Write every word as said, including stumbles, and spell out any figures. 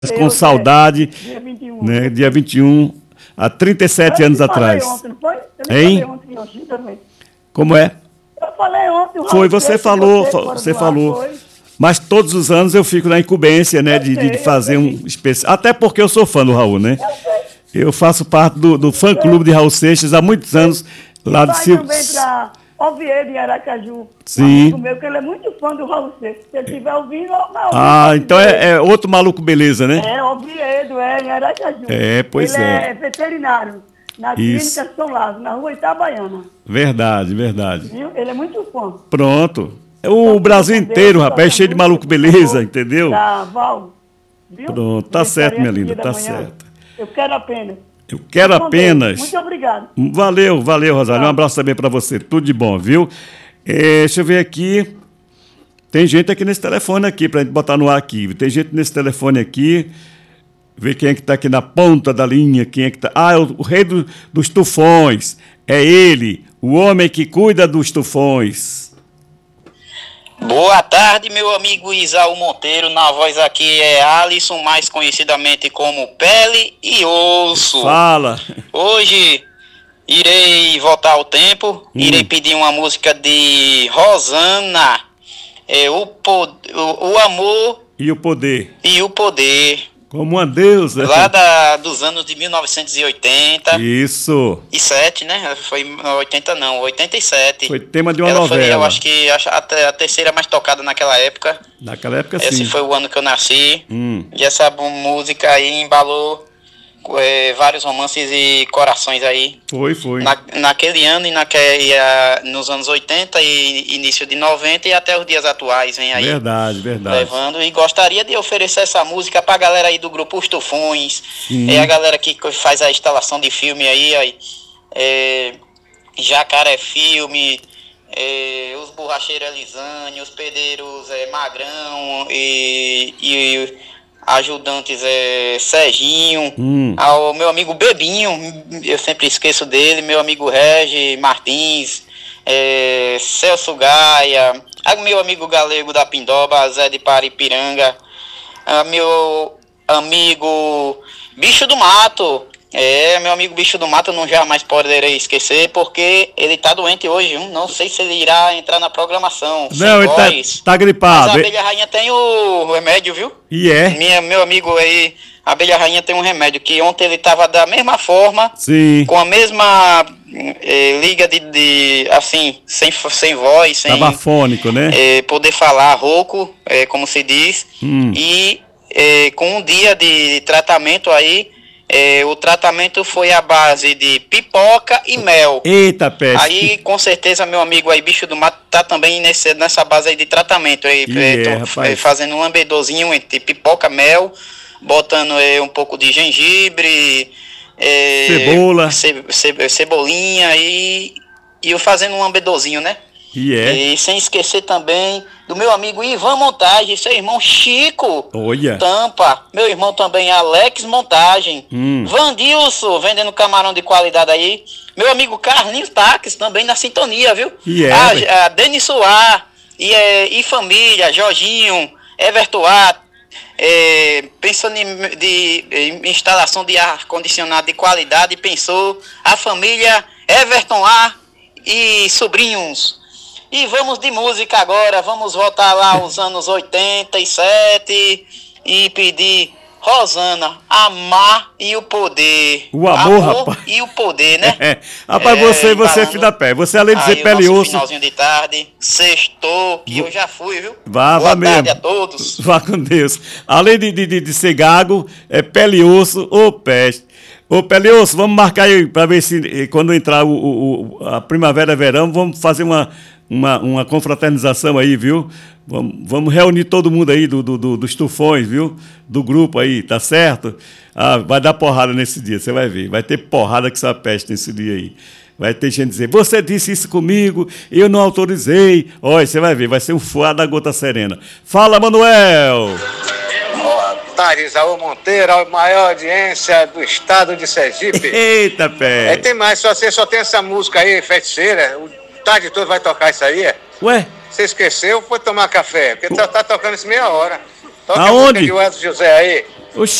com Eu, saudade, dia vinte e um. né? Dia vinte e um, há trinta e sete Eu anos te falei atrás. ontem, não foi? Eu nem Hein? falei ontem, Yoshi, também. Como é? Eu falei ontem, o Foi, Raul você Seixas, falou, você fa- fora você do ar, falou. foi. Mas todos os anos eu fico na incumbência, né, Eu de, de- de sei, eu fazer um sei. especial. Até porque eu sou fã do Raul, né? Eu sei. Eu faço parte do, do fã-clube de Raul Seixas há muitos anos, lá de Vai Sil... também para Oviedo, em Aracaju. Sim. Um amigo meu, que ele é muito fã do Raul Seixas. Se ele estiver ouvindo, não. Ah, então é, é outro maluco beleza, né? É, Oviedo, é, em Aracaju. É, pois ele é. é veterinário, na Isso. clínica São Lázaro, na rua Itabaiana. Verdade, verdade. Viu? Ele é muito fã. Pronto. O Brasil inteiro, rapaz, é cheio de maluco beleza, entendeu? Tá, Val. Viu? Pronto, tá certo, minha linda, tá Manhã. certo. Eu quero apenas. Eu quero Com Deus. apenas... Muito obrigado. Valeu, valeu, Rosário. Um abraço também para você. Tudo de bom, viu? É, deixa eu ver aqui. Tem gente aqui nesse telefone aqui, para a gente botar no ar aqui. Tem gente nesse telefone aqui. Ver quem é que está aqui na ponta da linha. Quem é que tá. Ah, é o, o rei do- dos tufões. É ele, o homem que cuida dos tufões. Boa tarde, meu amigo Isaú Monteiro. Na voz aqui é Alisson, mais conhecidamente como Pele e Osso. Fala. Hoje irei voltar ao tempo, Hum. irei pedir uma música de Rosana, é, o, po- o, o Amor E o poder. e o Poder, Como uma deusa. lá da, dos anos de mil novecentos e oitenta Isso. e sete, né? Foi oitenta não, oitenta e sete. Foi tema de uma Ela foi, eu novela. acho que a, a, a terceira mais tocada naquela época. Naquela época, Esse sim. foi o ano que eu nasci. Hum. E essa bu- música aí embalou é, vários romances e corações aí. Foi, foi. Na, naquele ano e, naque, e a, nos anos oitenta e início de noventa e até os dias atuais, vem aí. Verdade, verdade. Levando, e gostaria de oferecer essa música pra galera aí do grupo Os Tufões, Sim. é a galera que faz a instalação de filme aí, aí é, Jacaré Filme, é, os borracheiros Elisane, os pedreiros é, Magrão e, e ajudantes é, Serginho, Hum. ao meu amigo Bebinho, eu sempre esqueço dele, meu amigo Regi Martins, é, Celso Gaia, a meu amigo Galego da Pindoba, Zé de Paripiranga, a meu amigo Bicho do Mato, é, meu amigo Bicho do Mato, eu não jamais poderei esquecer, porque ele tá doente hoje, viu? Não sei se ele irá entrar na programação. Não, sem ele tá, voz. tá Mas gripado. a Abelha Rainha tem o remédio, viu? E é? Minha, meu amigo aí, a Abelha Rainha tem um remédio, que ontem ele tava da mesma forma, Sim. com a mesma eh, liga de, de, assim, sem, sem voz, sem Tava fônico, né? eh, poder falar, rouco, eh, como se diz, Hum. e eh, com um dia de tratamento aí, eh, o tratamento foi à base de pipoca e mel. Eita, peste. Aí, com certeza, meu amigo aí, Bicho do Mato, tá também nesse, nessa base aí de tratamento. Aí, E eh, é, tô, rapaz. eh, fazendo um lambedozinho entre pipoca, mel, botando eh, um pouco de gengibre, eh, Cebola. ce- ce- cebolinha e, e eu fazendo um lambedozinho, né? E é. E sem esquecer também do meu amigo Ivan Montagem, seu irmão Chico Olha. Tampa, meu irmão também Alex Montagem, Hum. Vandilson vendendo camarão de qualidade aí, meu amigo Carlinhos Taques também na sintonia, viu? E é, a, velho. a Denis Soar e, é, e família, Jorginho, Everton A, é, pensando em de, em instalação de ar-condicionado de qualidade, pensou a família Everton A e sobrinhos. E vamos de música agora, vamos voltar lá aos anos oitenta e sete e pedir Rosana, Amar e o Poder. O amor, rapaz. E o poder, né? É. Rapaz, É, você, você é embalando filho da pé. Você, além de aí ser o pele e nosso osso, finalzinho de tarde, sextou, que eu já fui, viu? vá, Boa vá tarde mesmo. a todos. Vá com Deus. Além de, de, de, de ser gago, é pele e osso ou peste. Ô, pele e osso, vamos marcar aí para ver se eh, quando entrar o, o- o- a primavera, verão, vamos fazer uma, uma, uma confraternização aí, viu? Vamos, vamos reunir todo mundo aí do, do, do- dos tufões, viu? Do grupo aí, tá certo? Ah, vai dar porrada nesse dia, você vai ver. Vai ter porrada que essa peste nesse dia aí. Vai ter gente dizer, você disse isso comigo, eu não autorizei. Olha, você vai ver, vai ser um fuá da gota serena. Fala, Manuel! Boa tarde, Isaú Monteiro, a maior audiência do estado de Sergipe. Eita, É, pé! tem mais, só, você só tem essa música aí, feiticeira, o tarde todo vai tocar isso aí? é? Ué, Você esqueceu, foi tomar café, porque tá, tá tocando isso meia hora. Toca a Aonde? música de Edson José aí, Oxi.